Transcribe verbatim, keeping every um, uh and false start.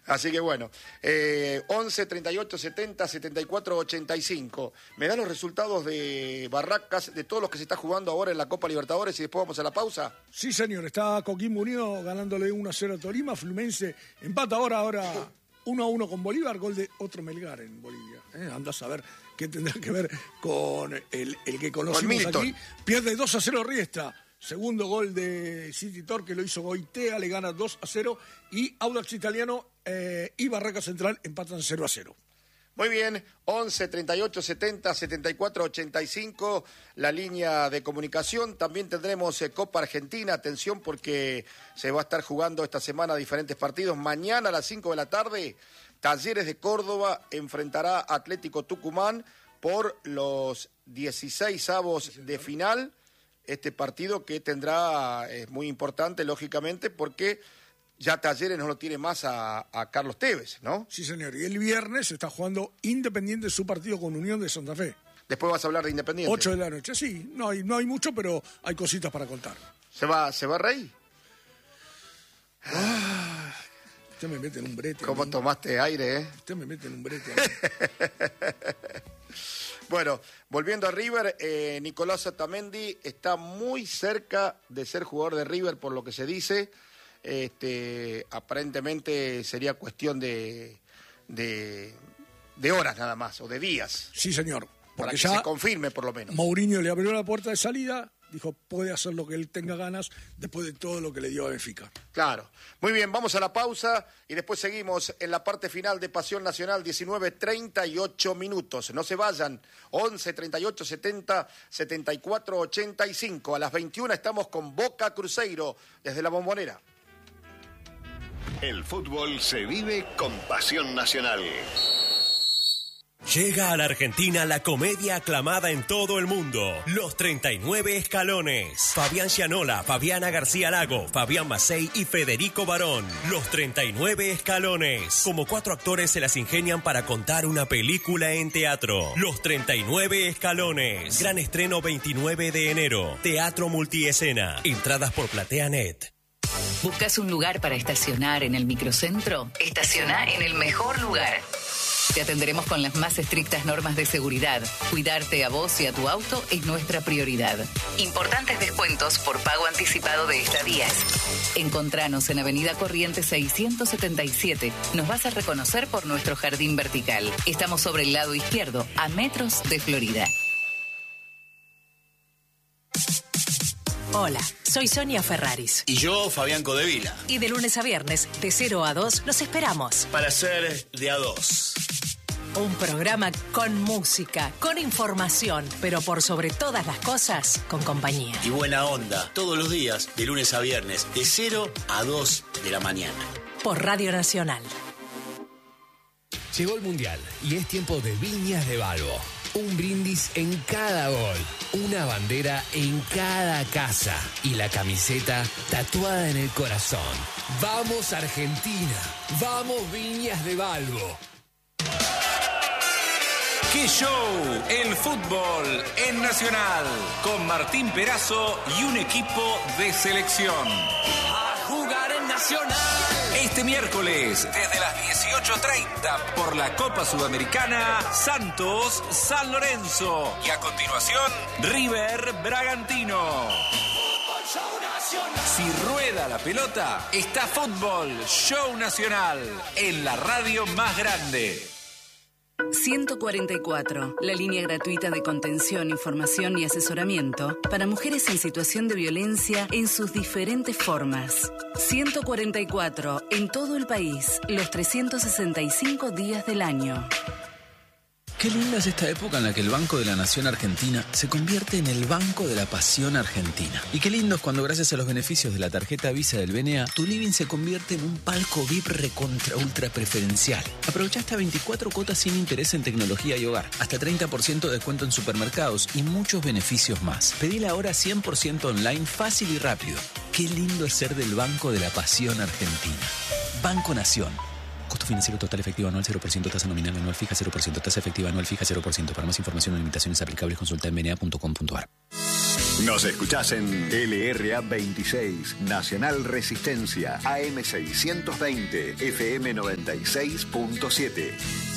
Así que bueno, eh, once, treinta y ocho, setenta, setenta y cuatro, ochenta y cinco. Me dan los resultados de Barracas, de todos los que se está jugando ahora en la Copa Libertadores y después vamos a la pausa. Sí, señor, está Coquimbo Unido ganándole uno a cero a Tolima, Fluminense empata ahora, ahora uno a uno con Bolívar, gol de otro Melgar en Bolivia. ¿Eh? Andás a ver qué tendrá que ver con el, el que conocimos aquí. Pierde dos a cero Riestra. Segundo gol de City Torque, que lo hizo Goitea, le gana dos a cero. Y Audax Italiano eh, y Barraca Central empatan cero a cero. Muy bien, once, treinta y ocho, setenta, setenta y cuatro, ochenta y cinco, la línea de comunicación. También tendremos eh, Copa Argentina, atención porque se va a estar jugando esta semana diferentes partidos. Mañana a las cinco de la tarde, Talleres de Córdoba enfrentará a Atlético Tucumán por los dieciséis avos de final. Este partido que tendrá, es muy importante, lógicamente, porque ya Talleres no lo tiene más a, a Carlos Tevez, ¿no? Sí, señor. Y el viernes está jugando Independiente su partido con Unión de Santa Fe. Después vas a hablar de Independiente. ocho de la noche, sí. No hay, no hay mucho, pero hay cositas para contar. ¿Se va, se va Rey? Ah, usted me mete en un brete. ¿Cómo tomaste aire, eh? Usted me mete en un brete. Bueno, volviendo a River, eh, Nicolás Otamendi está muy cerca de ser jugador de River, por lo que se dice. Este, aparentemente sería cuestión de, de, de horas nada más, o de días. Sí, señor. Para que ya se confirme, por lo menos. Mourinho le abrió la puerta de salida, dijo, puede hacer lo que él tenga ganas después de todo lo que le dio a Benfica. Claro. Muy bien, vamos a la pausa y después seguimos en la parte final de Pasión Nacional, diecinueve, treinta y ocho minutos. No se vayan, once, treinta y ocho, setenta, setenta y cuatro, ochenta y cinco. A las veintiuna estamos con Boca Cruzeiro desde la Bombonera. El fútbol se vive con Pasión Nacional. Llega a la Argentina la comedia aclamada en todo el mundo, Los treinta y nueve Escalones. Fabián Gianola, Fabiana García Lago, Fabián Macei y Federico Barón. Los treinta y nueve Escalones. Como cuatro actores se las ingenian para contar una película en teatro. Los treinta y nueve Escalones. Gran estreno veintinueve de enero. Teatro multiescena. Entradas por PlateaNet. ¿Buscas un lugar para estacionar en el microcentro? Estaciona en el mejor lugar. Te atenderemos con las más estrictas normas de seguridad. Cuidarte a vos y a tu auto es nuestra prioridad. Importantes descuentos por pago anticipado de estadías. Encontranos en Avenida Corrientes seiscientos setenta y siete. Nos vas a reconocer por nuestro jardín vertical. Estamos sobre el lado izquierdo, a metros de Florida. Hola, soy Sonia Ferraris. Y yo, Fabián Codevila. Y de lunes a viernes, de cero a dos, los esperamos. Para ser de a dos. Un programa con música, con información, pero por sobre todas las cosas, con compañía. Y buena onda, todos los días, de lunes a viernes, de cero a dos de la mañana. Por Radio Nacional. Llegó el Mundial y es tiempo de Viñas de Balbo. Un brindis en cada gol, una bandera en cada casa y la camiseta tatuada en el corazón. ¡Vamos Argentina! ¡Vamos Viñas de Balbo! ¡Qué show! El fútbol en Nacional, con Martín Perazo y un equipo de selección. A jugar en Nacional. Este miércoles, desde las dieciocho treinta, por la Copa Sudamericana, Santos San Lorenzo. Y a continuación, River Bragantino. Si rueda la pelota, está Fútbol Show Nacional, en la radio más grande. ciento cuarenta y cuatro, la línea gratuita de contención, información y asesoramiento para mujeres en situación de violencia en sus diferentes formas. ciento cuarenta y cuatro, en todo el país, los trescientos sesenta y cinco días del año. Qué linda es esta época en la que el Banco de la Nación Argentina se convierte en el Banco de la Pasión Argentina. Y qué lindo es cuando, gracias a los beneficios de la tarjeta Visa del B N A, tu living se convierte en un palco V I P recontra ultra preferencial. Aprovecha hasta veinticuatro cuotas sin interés en tecnología y hogar, hasta treinta por ciento de descuento en supermercados y muchos beneficios más. Pedila ahora cien por ciento online, fácil y rápido. Qué lindo es ser del Banco de la Pasión Argentina. Banco Nación. Costo financiero total efectivo anual cero por ciento, tasa nominal anual fija cero por ciento, tasa efectiva anual fija cero por ciento. Para más información o limitaciones aplicables consulta en b n a punto com punto a r. Nos escuchás en L R A veintiséis, Nacional Resistencia, A M seiscientos veinte, F M noventa y seis punto siete.